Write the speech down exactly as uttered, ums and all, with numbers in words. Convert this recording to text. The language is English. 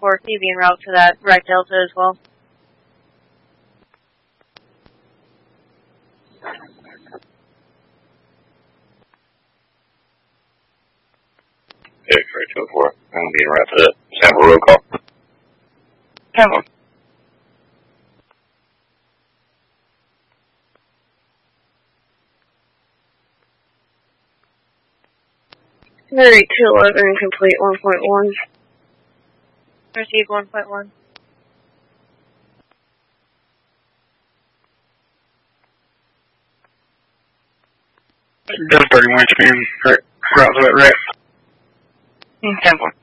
four, C B en route to that right delta as well. X-ray two four, I'm going to be en route to that sample roll call. Come on. Alright, two eleven, complete one point one. Receive one point one. Delta thirty-one, stream, right, route to that wreck. ten four.